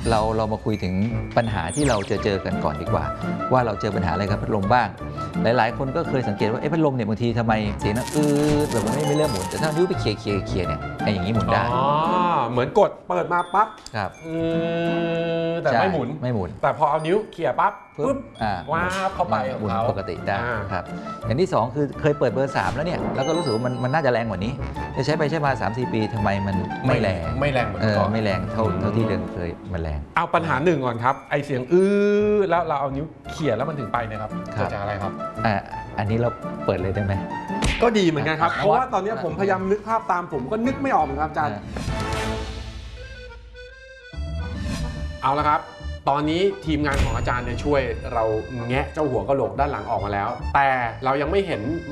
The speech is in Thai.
เรามาคุยถึงปัญหาที่เราเจอกันก่อนดีกว่าว่าเราเจอปัญหาอะไรกับพัดลมบ้างหลายๆคนก็เคยสังเกตว่าพัดลมเนี่ยบางทีทำไมเสียงแบบมันไม่เริ่มหมุนแต่ถ้านิ้วไปเคลียร์เนี่ยอย่างนี้หมุนได้เหมือนกดเปิดมาปั๊บครับแต่ไม่หมุนแต่พอเอานิ้วเขี่ยปั๊บปุ๊บว้าเข้าไปของเขาปกติได้ครับอย่างที่2คือเคยเปิดเบอร์3แล้วเนี่ยแล้วก็รู้สึกว่ามันน่าจะแรงกว่านี้จะใช้ไปใช้มา 3-4 ปีทำไมมันไม่แรงเหมือนก่อนไม่แรงเท่าที่เดิมเคยมันแรงเอาปัญหา1ก่อนครับไอเสียงแล้วเราเอานิ้วเขี่ยแล้วมันถึงไปนะครับเกิดจากอะไรครับอันนี้เราเปิดเลยได้ไหมก็ดีเหมือนกันครับเพราะว่าตอนนี้ผมพยายามนึกภาพตามผมก็นึกไม่ออกเหมือนกันอาจารย์เอาละครับตอนนี้ทีมงานของอาจารย์เนี่ยช่วยเราแงะเจ้าหัวกะโหลกด้านหลังออกมาแล้วแต่เรายังไม่เห็น